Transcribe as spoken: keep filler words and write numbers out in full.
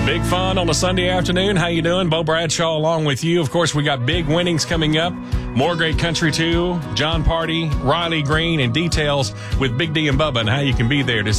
Big fun on a Sunday afternoon. How you doing? Bo Bradshaw along with you. Of course, we got big winnings coming up. More great country, too. John Party, Riley Green, and details with Big D and Bubba and how you can be there to